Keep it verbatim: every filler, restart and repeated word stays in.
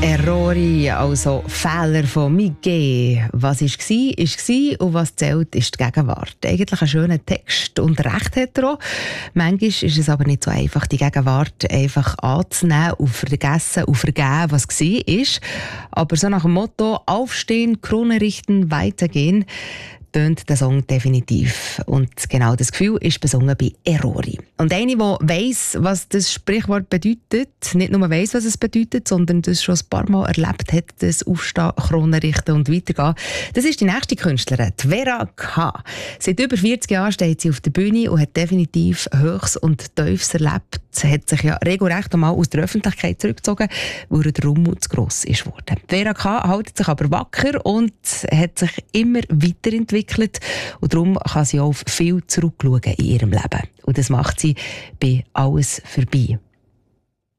Errori, also Fehler von Miguel. Was war, war, war und was zählt, ist die Gegenwart. Eigentlich ein schöner Text und Recht hat er auch. Manchmal ist es aber nicht so einfach, die Gegenwart einfach anzunehmen und vergessen und vergeben, was war. Aber so nach dem Motto «Aufstehen, Krone richten, weitergehen» tönt der Song definitiv. Und genau das Gefühl ist besungen bei Errori. Und eine, die weiss, was das Sprichwort bedeutet, nicht nur weiss, was es bedeutet, sondern das schon ein paar Mal erlebt hat, das Aufstehen, Krone richten und weitergehen, das ist die nächste Künstlerin, die Vera K. Seit über vierzig Jahren steht sie auf der Bühne und hat definitiv Höchst und Tiefs erlebt. Sie hat sich ja regelrecht einmal aus der Öffentlichkeit zurückgezogen, weil der Rummel zu gross ist worden. Vera K. hält sich aber wacker und hat sich immer weiterentwickelt. Und darum kann sie auch auf viel zurückschauen in ihrem Leben. Und das macht sie bei «Alles vorbei».